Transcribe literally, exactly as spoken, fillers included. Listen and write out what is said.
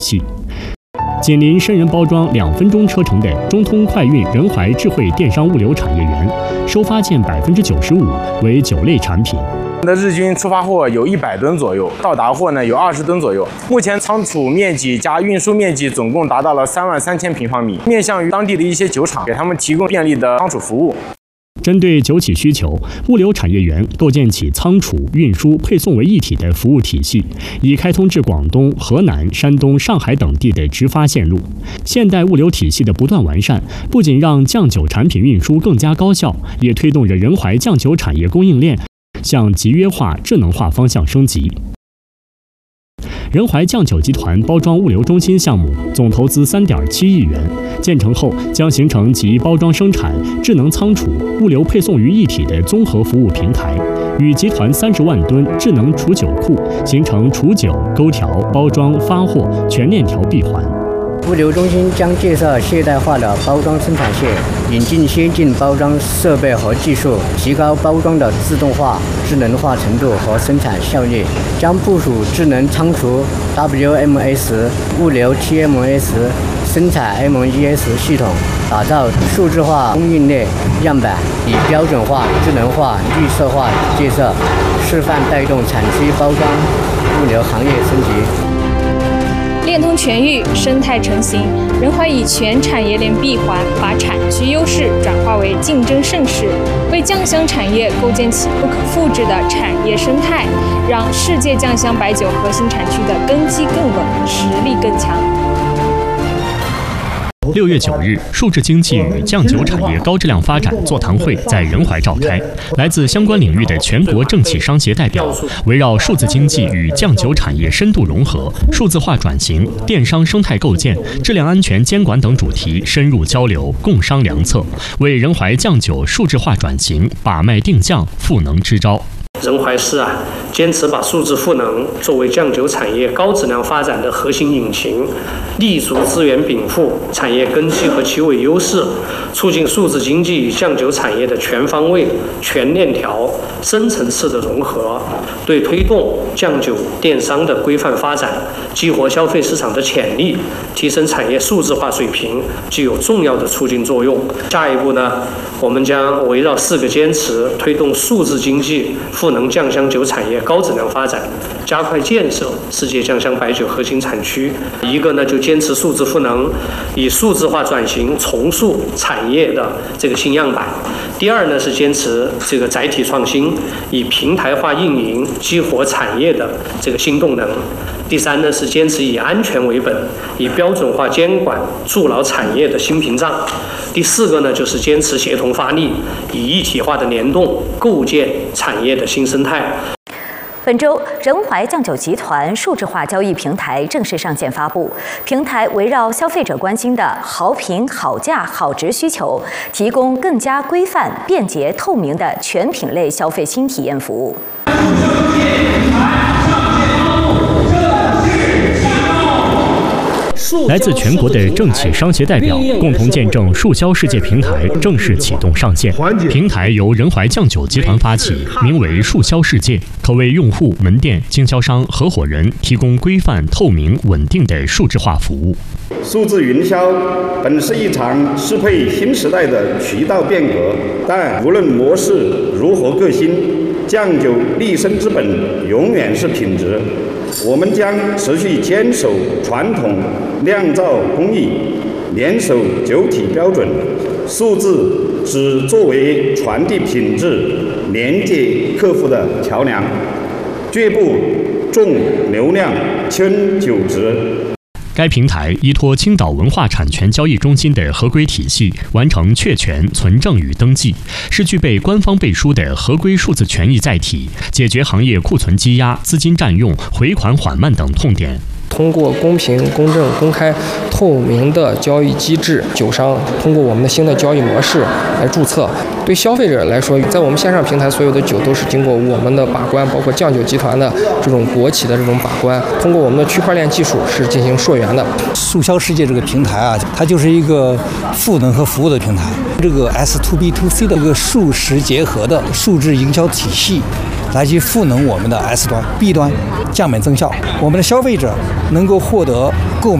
系。紧邻申人包装两分钟车程的中通快运仁怀智慧电商物流产业园，收发件百分之九十五为酒类产品。 的日均出发货有一百吨左右，到达货呢有二十吨左右。目前仓储面积加运输面积总共达到了三万三千平方米，面向于当地的一些酒厂，给他们提供便利的仓储服务。 针对酒企需求，物流产业园构建起仓储、运输、配送为一体的服务体系，已开通至广东、河南、山东、上海等地的直发线路。现代物流体系的不断完善，不仅让酱酒产品运输更加高效，也推动着仁怀酱酒产业供应链向集约化、智能化方向升级。 仁怀酱酒集团包装物流中心项目总投资三点七亿元，建成后将形成集包装生产、智能仓储、物流配送于一体的综合服务平台，与集团三十万吨智能储酒库形成储酒、勾调、包装、发货全链条闭环。 物流中心将介绍现代化的包装生产线，引进先进包装设备和技术，提高包装的自动化、智能化程度和生产效率。将部署智能仓储 W M S、物流 T M S、生产 M E S 系统，打造数字化供应链样板，以标准化、智能化、绿色化建设，示范带动产区包装物流行业升级。 链通全域，生态成型。仁怀以全产业链闭环，把产区优势转化为竞争盛世，为酱香产业构建起不可复制的产业生态，让世界酱香白酒核心产区的根基更稳，实力更强。 六月九日，数字经济与酱酒产业高质量发展座谈会在仁怀召开。来自相关领域的全国政企商协代表，围绕数字经济与酱酒产业深度融合、数字化转型、电商生态构建、质量安全监管等主题深入交流，共商良策，为仁怀酱酒数字化转型把脉定将、赋能支招。 仁怀市啊，坚持把数字赋能作为酱酒产业高质量发展的核心引擎，立足资源禀赋、产业根基和企稳优势，促进数字经济与酱酒产业的全方位、全链条、深层次的融合，对推动酱酒电商的规范发展、激活消费市场的潜力、提升产业数字化水平具有重要的促进作用。下一步呢，我们将围绕四个坚持，推动数字经济。 赋能酱香酒产业高质量发展，加快建设世界酱香白酒核心产区。一个呢，就坚持数字赋能，以数字化转型重塑产业的这个新样板；第二呢，是坚持这个载体创新，以平台化运营激活产业的这个新动能；第三呢，是坚持以安全为本，以标准化监管筑牢产业的新屏障；第四个呢，就是坚持协同发力，以一体化的联动构建产业的新生态。 本周，仁怀酱酒集团数字化交易平台正式上线发布。平台围绕消费者关心的好品、好价、好值需求，提供更加规范、便捷、透明的全品类消费新体验服务。 来自全国的政企商协代表共同见证数销世界平台正式启动上线。平台由仁怀酱酒集团发起，名为数销世界，可为用户、门店、经销商、合伙人提供规范、透明、稳定的数字化服务。 数字营销本是一场适配新时代的渠道变革，但无论模式如何革新，酱酒立身之本永远是品质。 我们将持续坚守传统酿造工艺，联手酒体标准，数字只作为传递品质、连接客户的桥梁，绝不重流量轻酒质。 该平台依托青岛文化产权交易中心的合规体系，完成确权、存证与登记，是具备官方背书的合规数字权益载体，解决行业库存积压、资金占用、回款缓慢等痛点。 通过公平、公正、公开、透明的交易机制，酒商通过我们的新的交易模式来注册。对消费者来说，在我们线上平台，所有的酒都是经过我们的把关，包括酱酒集团的这种国企的这种把关。通过我们的区块链技术是进行溯源的。 数销世界这个平台啊，它就是一个赋能和服务的平台。这个 S to B to C 的这个数实结合的数字营销体系。 来去赋能我们的 S 端、B 端，降本增效。我们的消费者能够获得购买